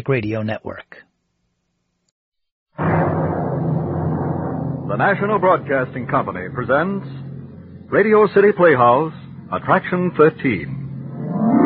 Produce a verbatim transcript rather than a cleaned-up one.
Classic Radio Network. The National Broadcasting Company presents Radio City Playhouse, Attraction thirteen.